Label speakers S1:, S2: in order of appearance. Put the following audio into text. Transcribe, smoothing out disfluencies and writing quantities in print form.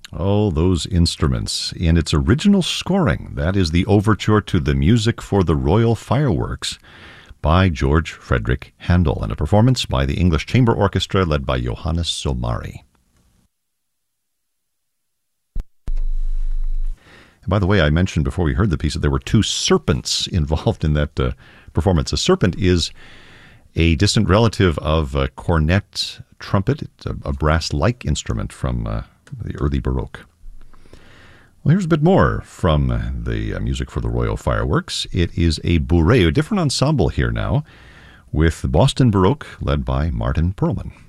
S1: Oh, those instruments. In its original scoring, that is the overture to the Music for the Royal Fireworks by George Frederick Handel, and a performance by the English Chamber Orchestra led by Johannes Somari. And by the way, I mentioned before we heard the piece that there were two serpents involved in that performance. A serpent is a distant relative of a cornet trumpet. It's a brass-like instrument from the early Baroque. Well, here's a bit more from the Music for the Royal Fireworks. It is a bourrée, a different ensemble here now, with Boston Baroque led by Martin Perlman.